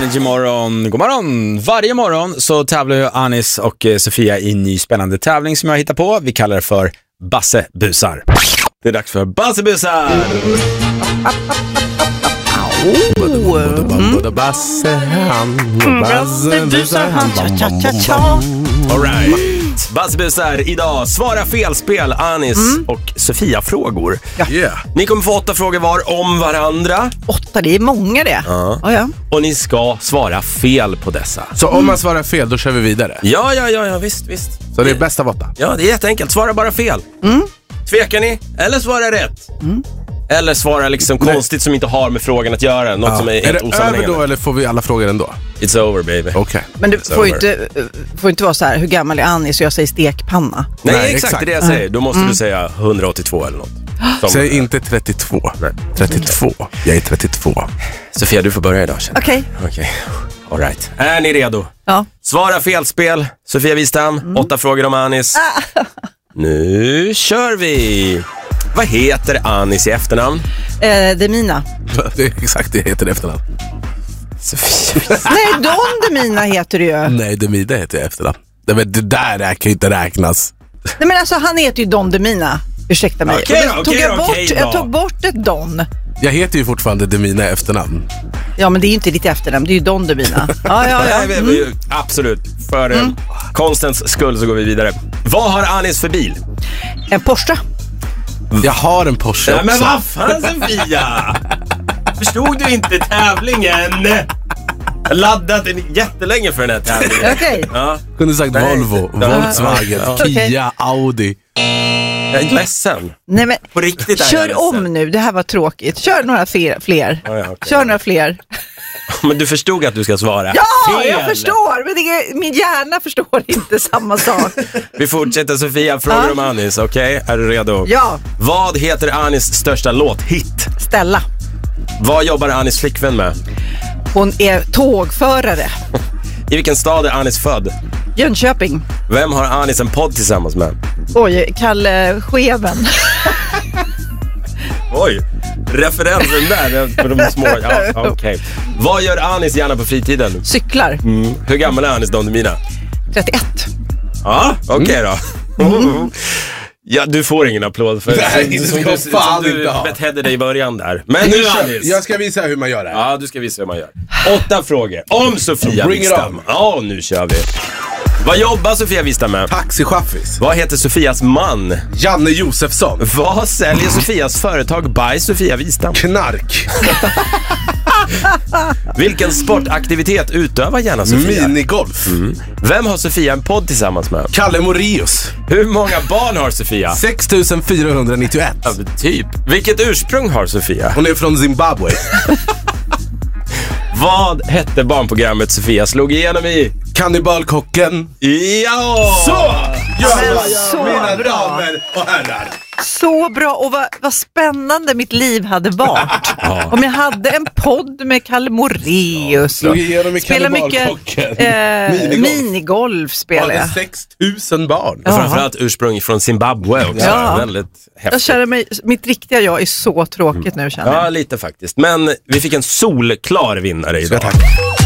Energy morgon. God morgon. Varje morgon så tävlar ju Anis och Sofia i en ny spännande tävling som jag hittar på. Vi kallar det för Bassebusar. Det är dags för Bassebusar. All right. Bassebusar idag. Svara felspel, Anis och Sofia frågor. Yeah. Ni kommer få 8 frågor var om varandra. 8, det är många det. Ja. Och ni ska svara fel på dessa. Så om man svarar fel, då kör vi vidare. Ja, visst. Så det är bästa av 8. Ja, det är jätteenkelt. Svara bara fel. Tvekar ni? Eller svara rätt? Eller svara liksom konstigt som inte har med frågan att göra. Något som är helt det över då, eller får vi alla frågor ändå? It's over, baby. Okej. Men det får inte vara så här, hur gammal är Anis? Så jag säger stekpanna. Nej, exakt det jag säger. Då måste du säga 182 eller något. Säg inte 32. 32. Jag är 32. Sofia, du får börja idag. Okej. All right. Är ni redo? Ja. Svara felspel. Sofia Wistam, 8 frågor om Anis. Nu kör vi. Vad heter Anis i efternamn? Demina. Det är exakt det heter efternamn. Sofia. Nej, Don Demina heter det ju. Nej, Demina heter jag efternamn. Det där kan ju inte räknas. Nej, men alltså han heter ju Don Demina. Ursäkta mig. Jag tog bort ett Don. Jag heter ju fortfarande Demina efternamn. Ja, men det är ju inte ditt efternamn. Det är ju Don Demina. Ja. Absolut. För konstens skull så går vi vidare. Vad har Anis för bil? En Porsche. Jag har en Porsche också. Men vad fan, Sofia? Förstod du inte tävlingen? Jag laddat jättelänge för den här tävlingen. Okej. Ja. Kunde sagt Volvo, Volkswagen, Kia, Audi. Jag är inte ledsen. Nej, men på riktigt är kör om nu, det här var tråkigt. Kör några fler. Okay. Kör några fler. Men du förstod att du ska svara. Ja, fel. Jag förstår. Men min hjärna förstår inte samma sak. Vi fortsätter, Sofia. Frågor om Anis, okej? Är du redo? Ja. Vad heter Anis största låthit? Stella. Vad jobbar Anis flickvän med? Hon är tågförare. I vilken stad är Anis född? Jönköping. Vem har Anis en podd tillsammans med? Oj, Kalle Scheven. Oj, referensen där på de små. Ja, okej. Vad gör Anis gärna på fritiden? Cyklar. Hur gammal är Anis, Don Demina? 31. Ja, okej då. Ja, du får ingen applåd för du betedde dig i början där. Men nu, Anis. Jag ska visa hur man gör det. Ja, du ska visa hur man gör. 8 frågor om Sofia Bring it Wistam. on. Ja, nu kör vi. Vad jobbar Sofia Wistam med? Taxichaffis. Vad heter Sofias man? Janne Josefsson. Vad säljer Sofias företag by Sofia Wistam? Knark. Vilken sportaktivitet utövar gärna Sofia? Minigolf. Vem har Sofia en podd tillsammans med? Kalle Moraeus. Hur många barn har Sofia? 6491. Ja, typ. Vilket ursprung har Sofia? Hon är från Zimbabwe. Vad hette barnprogrammet Sofia slog igenom i? Kannibalkocken. Ja! Så mina bra. damer och herrar. Så bra, och vad spännande mitt liv hade varit. Om jag hade en podd med Kalle Moraeus. Slog igenom i Spelar mycket Kannibalkocken. minigolf spelar jag. 6000 barn. Ja. Framförallt ursprung från Zimbabwe också. Ja. Väldigt häftigt. Jag känner mig, mitt riktiga jag är så tråkigt nu, känner jag. Ja, lite faktiskt. Men vi fick en solklar vinnare idag. Tack.